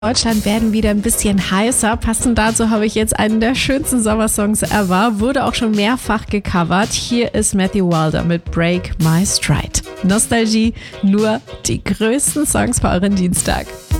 Deutschland werden wieder ein bisschen heißer. Passend dazu habe ich jetzt einen der schönsten Sommersongs ever. Wurde auch schon mehrfach gecovert. Hier ist Matthew Wilder mit Break My Stride. Nostalgie, nur die größten Songs für euren Dienstag.